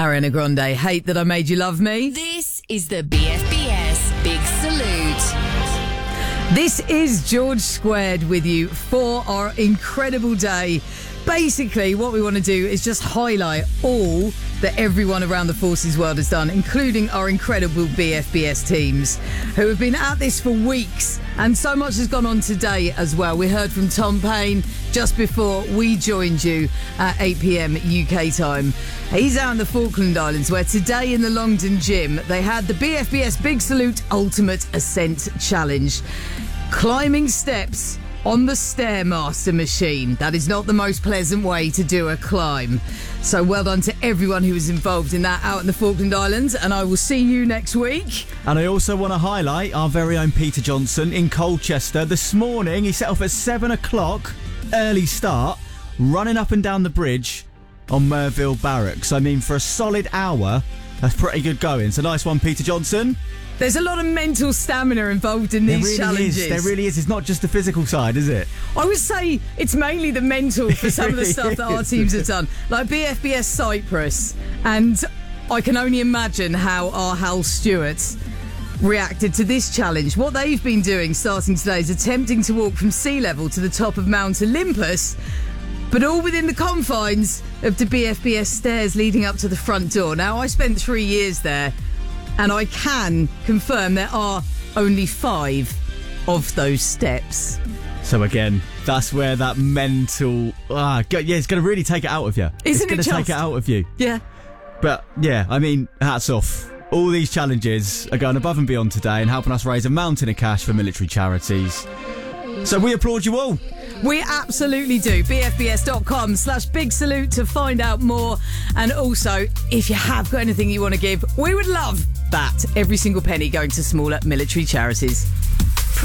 Ariana Grande, Hate That I Made You Love Me. This is the BFBS Big Salute. This is George Squared with you for our incredible day. Basically, what we want to do is just highlight all that everyone around the Forces world has done, including our incredible BFBS teams, who have been at this for weeks. And so much has gone on today as well. We heard from Tom Payne just before we joined you at 8 p.m. UK time. He's out in the Falkland Islands, where today in the Longdon Gym, they had the BFBS Big Salute Ultimate Ascent Challenge. Climbing steps on the Stairmaster machine. That is not the most pleasant way to do a climb. So well done to everyone who was involved in that out in the Falkland Islands, and I will see you next week. And I also want to highlight our very own Peter Johnson in Colchester. This morning, he set off at 7 o'clock, early start, running up and down the bridge on Merville Barracks. I mean, for a solid hour, that's pretty good going. So nice one, Peter Johnson. There's a lot of mental stamina involved in these challenges. There really is. It's not just the physical side, is it? I would say it's mainly the mental for some of the stuff that our teams have done. Like BFBS Cyprus. And I can only imagine how our Hal Stewarts reacted to this challenge. What they've been doing starting today is attempting to walk from sea level to the top of Mount Olympus, but all within the confines of the BFBS stairs leading up to the front door. Now, I spent 3 years there, and I can confirm there are only 5 of those steps. So again, that's where that mental... it's going to really take it out of you. It's going to take it out of you. Yeah. But yeah, I mean, hats off. All these challenges are going above and beyond today and helping us raise a mountain of cash for military charities. So we applaud you all. We absolutely do. BFBS.com/Big Salute to find out more. And also, if you have got anything you want to give, we would love that. Every single penny going to smaller military charities.